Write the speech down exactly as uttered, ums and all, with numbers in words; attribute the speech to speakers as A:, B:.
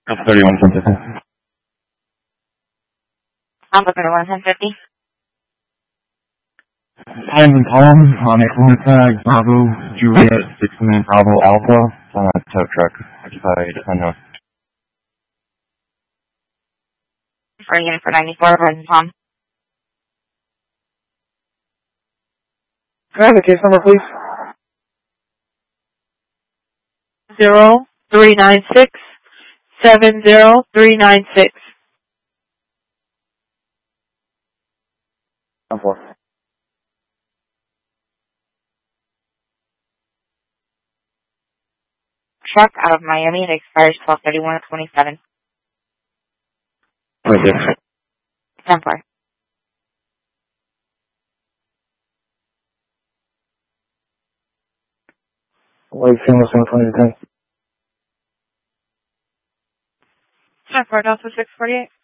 A: thirty-one ten fifty.
B: Alpha thirty-one ten fifty.
A: Times and column on a corner tag, Bravo, Juliet, sixty-nine Bravo Alpha, on a tow truck, occupied unknown.
B: For unit for ninety-four, President Tom.
C: Can I have the case number, please?
D: Zero three nine six seven zero three nine six.
C: I'm for.
B: Truck out of Miami, it expires twelve thirty-one twenty-seven.
A: Right there.
B: ten four.
C: Lake Single seven twenty ten.
D: ten four, Delta six forty-eight.